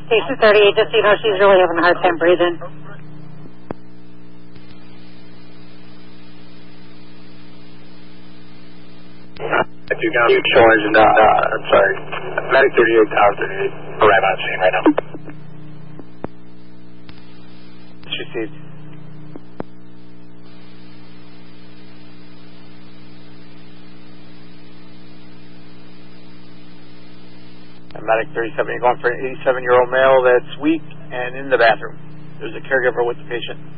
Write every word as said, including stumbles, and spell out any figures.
Patient thirty-eight, just so you know, she's really having a hard time breathing. If you got me challenge and, uh, I'm sorry, Medic thirty-eight, Tower thirty-eight, arrive on scene right now. Received. Medic thirty-seven, you're going for an eighty-seven-year-old male that's weak and in the bathroom. There's a caregiver with the patient.